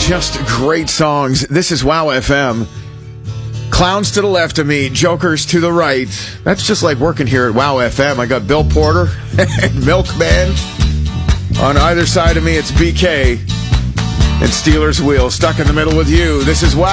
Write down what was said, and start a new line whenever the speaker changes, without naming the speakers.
Just great songs. This is Wow FM. Clowns to the left of me, jokers to the right. That's just like working here at Wow FM. I got Bill Porter and Milkman. On either side of me, it's BK and Steelers Wheel. Stuck in the middle with you. This is Wow.